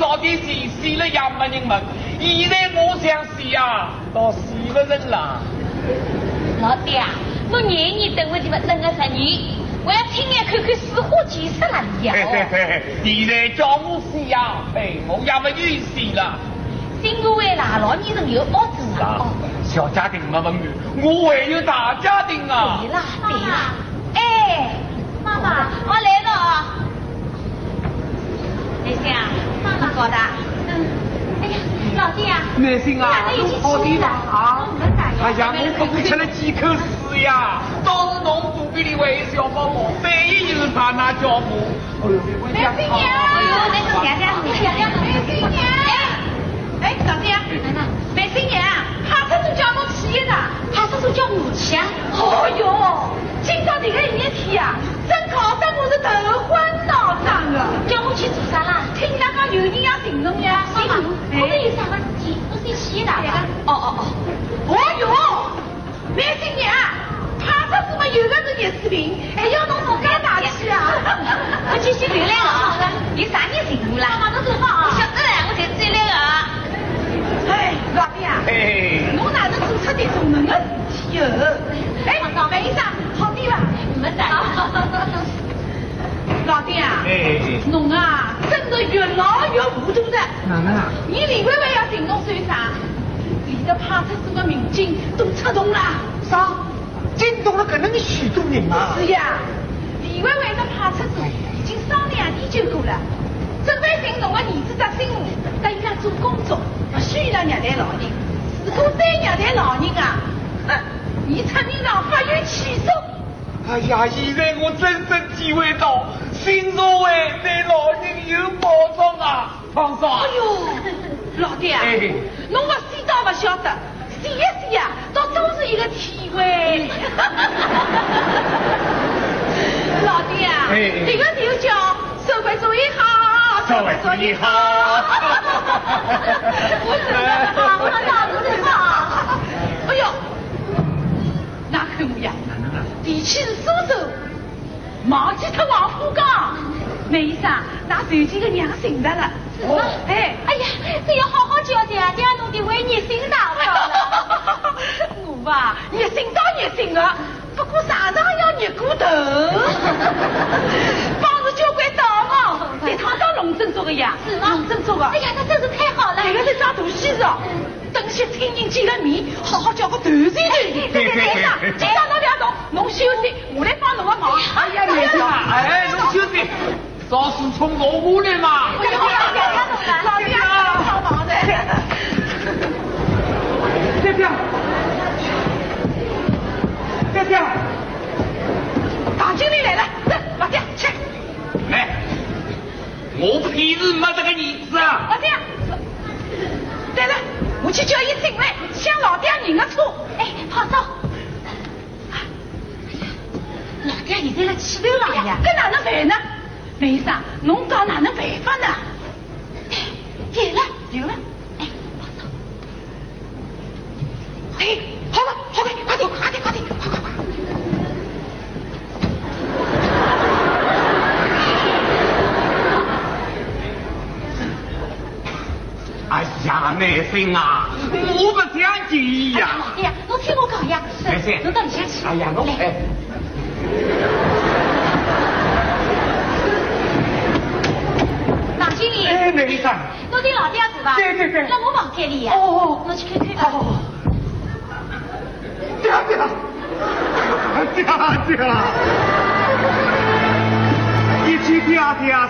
早点死了也没人问。现在我想死呀，倒死不人了。 老爹啊，我年年等我这么等个10年，我要亲眼看看死花几十了了。 现在叫我死呀，我也不愿意死了。 新个为啦，老年人有屋住啊。 小家庭没问题，我还有大家庭啊。 对啦，对啦。哎，妈妈，我来了。内心啊，妈妈搞的。哎呀，老爹啊。 内心啊，好地方啊。哎呀，我不吃了几口屎呀！倒是侬肚皮里还有小宝宝，万一有他那叫母。 内心娘，哎呦，那个娘娘，内心娘。哎，老爹，内心娘，派出所叫我去的，派出所叫我去啊。哦哟，今朝这个1天啊，真搞得我是头昏脑胀的。叫我去做啥啦？听人家讲有人要寻侬呀。妈妈，我们有啥个事体？我先去的。哦哟，内心娘，派出所嘛有个是热水瓶，还要侬自家拿去啊。我去先回来了。你啥人寻我啦？妈妈，侬走好啊。晓得了，我才追来的。哎，老爹啊，侬哪能做出这种能个事体哦？哎，梅医生，好点吧？没得。老爹啊，侬啊，真的越老越糊涂的。 哪能啊？ 你李薇薇要寻侬算啥？离得派出所的民警都出动了。 啥？惊动了搿能许多人啊！ 是呀，李薇薇的派出所已经商量研究过了，准备寻侬的儿子的新妇，等伊拉做工作，不需要虐待老人。如果再虐待老人啊，你出面让法院起诉。 哎呀，现在我真正体会到新社会对老人有保障啊，方嫂。 哎呦，老爹啊，侬不知道不晓得，试一试呀，倒都是一个体会。老爹啊，这个就叫社会主义好， 社会主义好。 我真的好，我脑子里好。哎呦，那可不呀，地气是苏州，忘记他王府岗。梅医生，那最近个娘醒着了。哎呀，这要好好交代啊，这样弄得为热心大了。我吧，热心倒热心了，不过常常要热过头。帮着交关大忙，这趟到龙镇做个呀？是吗？龙镇做个。哎呀，那真是太好了。这个是桩大喜事哦，等些亲人见了面，好好叫个团聚团聚。梅医生，今朝侬不要动，侬休息，我来帮侬个忙。 哎呀，梅医生，侬休息。少是从我来嘛！ 哎呦，老爹啊，帮忙的。 别别， 大经理来了，老爹去。 来，我屁事没这个儿子啊！ 老爹，对了，我去叫伊进来，向老爹认个错。哎，好走。老爹现在在气头了呀，这哪能办呢？梅医生，侬讲哪能办法呢？有了，哎，跑走。哎，好了，快点，快！ 哎呀，内心啊，我不想介意呀。 老爹，侬听我讲呀，侬到里向去。 哎呀，侬来。 经理， 梅医生， 侬对老爹是吧？ 对， 那我房间里呀。侬去看看吧。 好。对了，一起对啊，